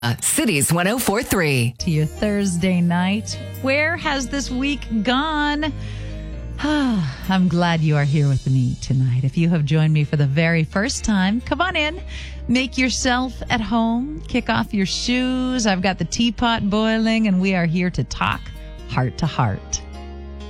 Cities 104.3. To your Thursday night. Where has this week gone? I'm glad you are here with me tonight. If you have joined me for the very first time, come on in. Make yourself at home. Kick off your shoes. I've got the teapot boiling, and we are here to talk heart to heart.